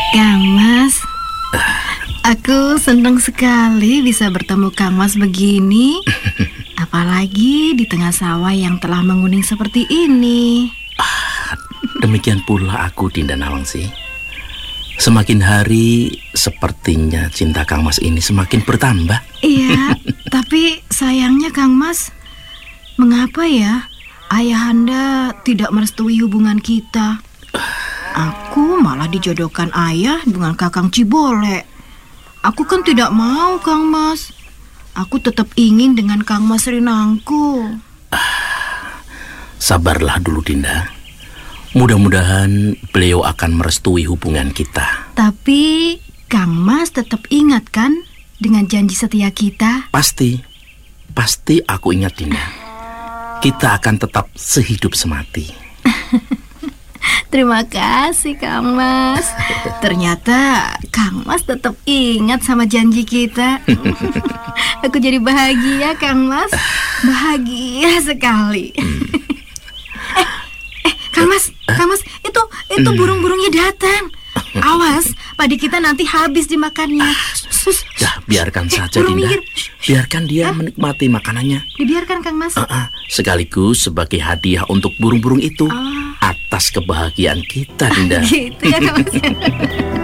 Kang Mas, aku senang sekali bisa bertemu Kang Mas begini. Apalagi di tengah sawah yang telah menguning seperti ini. Demikian pula aku, Dinda Nawangsi. Semakin hari sepertinya cinta Kang Mas ini semakin bertambah. Iya, tapi sayangnya Kang Mas, mengapa ya ayahanda tidak merestui hubungan kita? Aku malah dijodohkan ayah dengan Kakang Cibole. Aku kan tidak mau, Kang Mas. Aku tetap ingin dengan Kang Mas Rinangku. Sabarlah dulu, Dinda. Mudah-mudahan beliau akan merestui hubungan kita. Tapi Kang Mas tetap ingat kan dengan janji setia kita? Pasti aku ingat, Dinda. Kita akan tetap sehidup semati. Terima kasih Kang Mas. Ternyata Kang Mas tetap ingat sama janji kita. Aku jadi bahagia Kang Mas. Bahagia sekali. Kang Mas, itu burung-burungnya datang. Awas, padi kita nanti habis dimakannya. Dah, biarkan saja, burung Dinda. minggir. Biarkan dia menikmati makanannya. Dibiarkan Kang Mas. Sekaligus sebagai hadiah untuk burung-burung itu atas kebahagiaan kita, Dinda. Gitu ya Kang Mas.